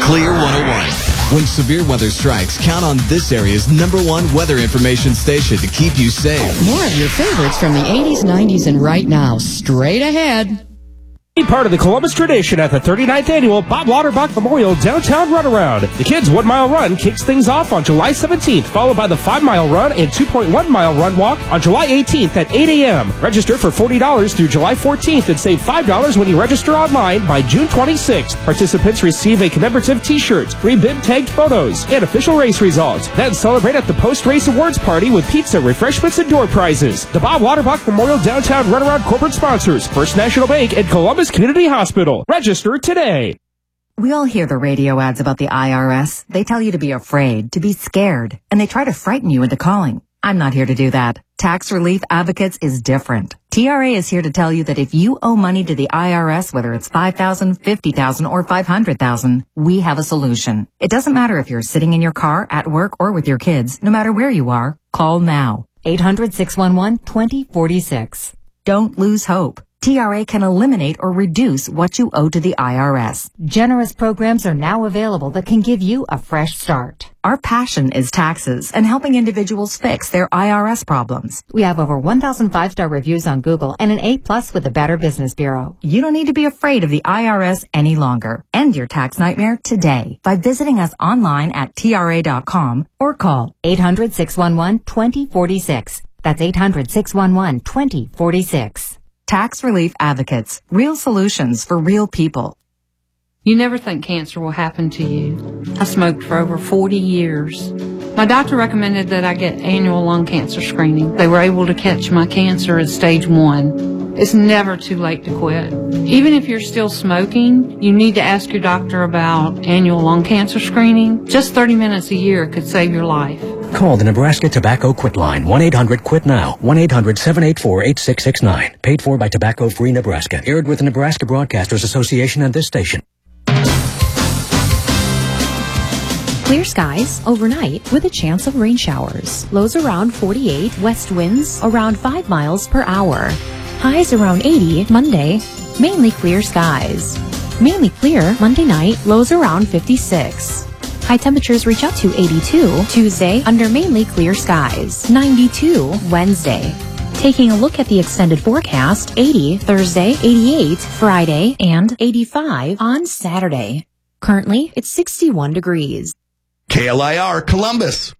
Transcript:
Clear 101. When severe weather strikes, count on this area's #1 weather information station to keep you safe. More of your favorites from the 80s, 90s, and right now. Straight ahead. Be part of the Columbus tradition at the 39th Annual Bob Lauterbach Memorial Downtown Runaround. The kids' 1 mile run kicks things off on July 17th, followed by the 5 mile run and 2.1 mile run walk on July 18th at 8 a.m. Register for $40 through July 14th and save $5 when you register online by June 26th. Participants receive a commemorative t-shirt, free bib-tagged photos, and official race results. Then celebrate at the post-race awards party with pizza, refreshments, and door prizes. The Bob Lauterbach Memorial Downtown Runaround corporate sponsors, First National Bank and Columbus Community Hospital. Register today. We all hear the radio ads about the IRS. They tell you to be afraid, to be scared, and they try to frighten you into calling. I'm not here to do that. Tax Relief Advocates is different. TRA is here to tell you that if you owe money to the IRS, whether it's $5,000, $50,000, or $500,000, we have a solution. It doesn't matter if you're sitting in your car, at work, or with your kids. No matter where you are, call now. 800-611-2046. Don't lose hope. TRA can eliminate or reduce what you owe to the IRS. Generous programs are now available that can give you a fresh start. Our passion is taxes and helping individuals fix their IRS problems. We have over 1,000 5-star reviews on Google and an A+ with the Better Business Bureau. You don't need to be afraid of the IRS any longer. End your tax nightmare today by visiting us online at TRA.com or call 800-611-2046. That's 800-611-2046. Tax Relief Advocates. Real solutions for real people. You never think cancer will happen to you. I smoked for over 40 years. My doctor recommended that I get annual lung cancer screening. They were able to catch my cancer at stage 1. It's never too late to quit. Even if you're still smoking, you need to ask your doctor about annual lung cancer screening. Just 30 minutes a year could save your life. Call the Nebraska Tobacco Quit Line, 1-800-QUIT-NOW, 1-800-784-8669. Paid for by Tobacco Free Nebraska. Aired with the Nebraska Broadcasters Association and this station. Clear skies overnight with a chance of rain showers. Lows around 48, west winds around 5 miles per hour. Highs around 80 Monday, mainly clear skies. Mainly clear Monday night, lows around 56. High temperatures reach up to 82 Tuesday under mainly clear skies. 92 Wednesday. Taking a look at the extended forecast, 80 Thursday, 88 Friday, and 85 on Saturday. Currently, it's 61 degrees. KLIR Columbus.